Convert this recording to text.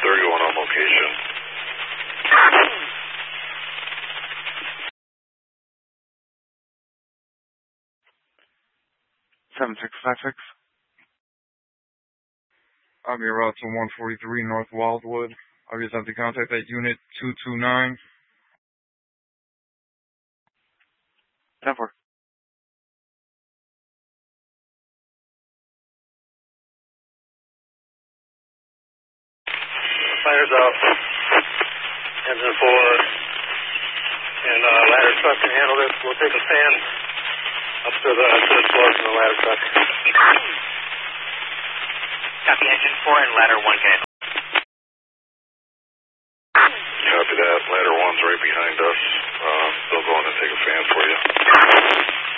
31 on location. 7656. I'll be route to 143 North Wildwood. I'll just have to contact that unit 229. 10-4. Fire's out. Engine 4. And ladder truck can handle this. We'll take a fan up to the third floor from the ladder truck. Copy engine 4 and ladder 1 can. Copy that. Ladder 1's right behind us. They'll go in and take a fan for you.